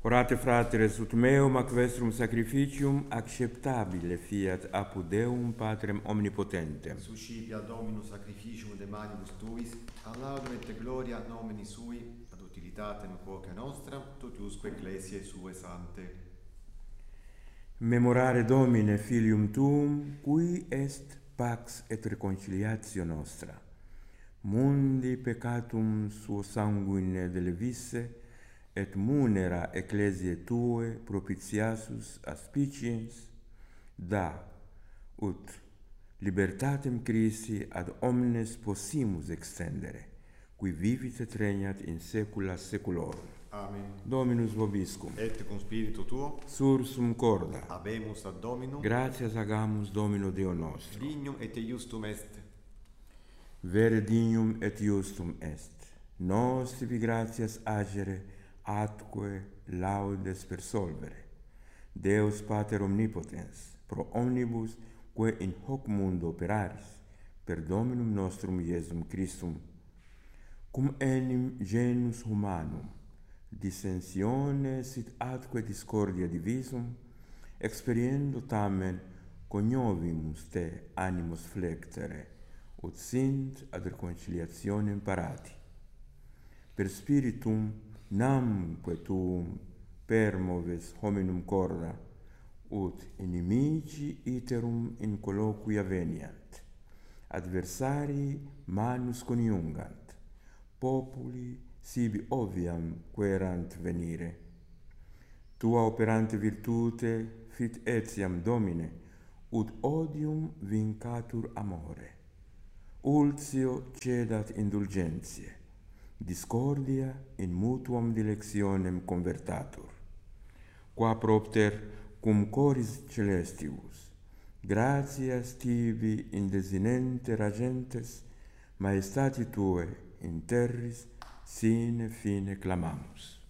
Orate fratres ut meum ac vestrum sacrificium acceptabile fiat apud Deum Patrem omnipotentem. Suscipia Dominus sacrificium de manibus tuis, ad laudem et gloria nomini sui, ad utilitatem quoque nostra, totiusque ecclesiae sue sante. Memorare Domine Filium Tuum, qui est pax et reconciliatio nostra. Mundi peccatum suo sanguine delevisse, et munera ecclesiae Tue propitiasus aspiciens, da, ut libertatem Christi ad omnes possimus extendere, qui vivit et regnat in saecula saeculorum. Amen. Dominus vobiscum. Et cum spiritu tuo, Sursum corda. habemus ad Dominum, Gratias agamus Domino Deo nostro. dignum et iustum est. Vere dignum et justum est. Nos tibi gratias agere, atque laudes persolvere. Deus Pater omnipotens, pro omnibus quae in hoc mundo operaris, per Dominum nostrum Iesum Christum, cum enim genus humanum, dissensione sit atque discordia divisum, experiendo tamen coniovimus te animos flectere, ut sint ad reconciliationem parati. Per spiritum namque tuum permoves hominum corda, ut inimici iterum in colloquia veniant, adversarii manus coniungant, populi sibi oviam querant venire. Tua operante virtute fit etiam Domine, ut odium vincatur amore. Ultio cedat indulgentiae, discordia in mutuam dilectionem convertatur. Qua propter cum coris celestibus, gratias tibi indesinente ragentes, maestati Tue in terris sine fine clamamus.